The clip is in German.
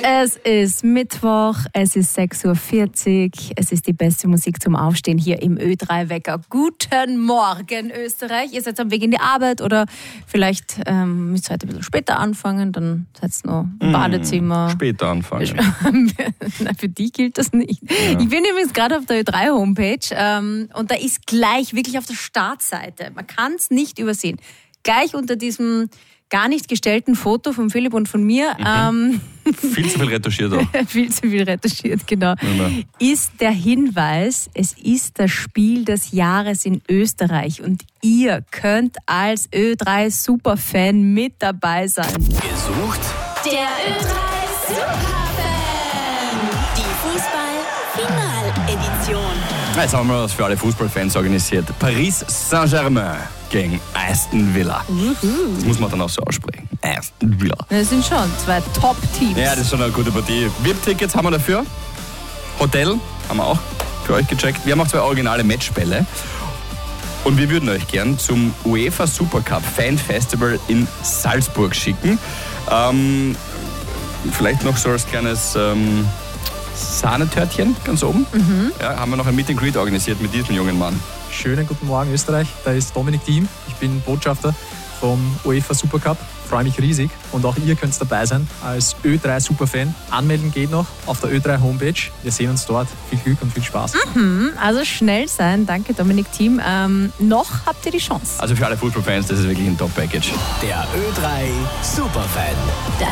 Es ist Mittwoch, es ist 6.40 Uhr, es ist die beste Musik zum Aufstehen hier im Ö3-Wecker. Guten Morgen, Österreich. Ihr seid am Weg in die Arbeit oder vielleicht müsst ihr heute ein bisschen später anfangen, dann seid ihr noch im Badezimmer. Später anfangen. Nein, für die gilt das nicht. Ja. Ich bin übrigens gerade auf der Ö3-Homepage und da ist gleich wirklich auf der Startseite, man kann es nicht übersehen, gleich unter diesem gar nicht gestellten Foto von Philipp und von mir. Viel zu viel retuschiert auch. Viel zu viel retuschiert, genau. Ja. Ist der Hinweis, es ist das Spiel des Jahres in Österreich und ihr könnt als Ö3-Superfan mit dabei sein. Gesucht? Der Ö3 Superfan. Die Fußball-Final-Edition. Jetzt haben wir was für alle Fußballfans organisiert. Paris Saint-Germain gegen Aston Villa. Das muss man dann auch so aussprechen. Aston Villa. Das sind schon zwei Top-Teams. Ja, das ist schon eine gute Partie. VIP-Tickets haben wir dafür. Hotel haben wir auch für euch gecheckt. Wir haben auch 2 originale Matchbälle. Und wir würden euch gern zum UEFA Supercup Fan Festival in Salzburg schicken. Vielleicht noch so als kleines Sahnetörtchen ganz oben. Ja, haben wir noch ein Meet and Greet organisiert mit diesem jungen Mann. Schönen guten Morgen Österreich, da ist Dominik Thiem. Ich bin Botschafter vom UEFA Supercup. Freue mich riesig und auch ihr könnt dabei sein als Ö3 Superfan. Anmelden geht noch auf der Ö3 Homepage. Wir sehen uns dort. Viel Glück und viel Spaß. Also schnell sein. Danke Dominik Thiem. Noch habt ihr die Chance. Also für alle Fußballfans, das ist wirklich ein Top-Package. Der Ö3 Superfan. Das